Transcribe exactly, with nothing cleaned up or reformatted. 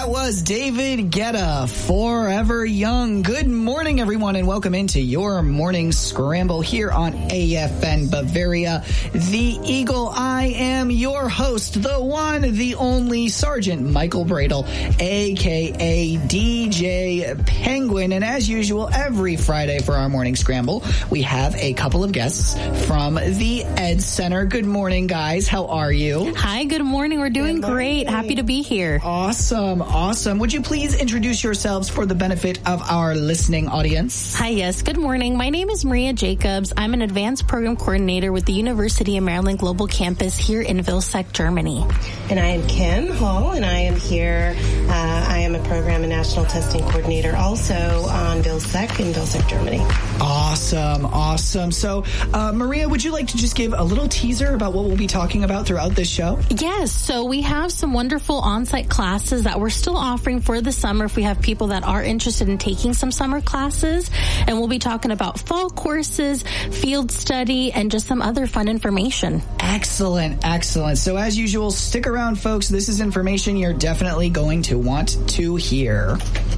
That was David Guetta, Forever Young. Good morning, everyone, and welcome into your morning scramble here on A F N Bavaria, the Eagle. I am your host, the one, the only Sergeant Michael Bradle, a k a. D J Penguin. And as usual, every Friday for our morning scramble, we have a couple of guests from the Ed Center. Good morning, guys. How are you? Hi, good morning. We're doing great. Happy to be here. Awesome, awesome. Would you please introduce yourselves for the benefit of our listening audience? Hi, yes. Good morning. My name is Maria Jacobs. I'm an advanced program coordinator with the University of Maryland Global Campus here in Vilseck, Germany. And I am Kim Hall, and I am here. Uh, I am a program and national testing coordinator also on Vilseck in Vilseck, Germany. Awesome, awesome. So, uh, Maria, would you like to just give a little teaser about what we'll be talking about throughout this show? Yes. So we have some wonderful on-site classes that we're still offering for the summer if we have people that are interested in taking some summer classes. And we'll be talking about fall courses, field study, and just some other fun information. Excellent, excellent. So as usual, stick around, folks. This is information you're definitely going to want to hear.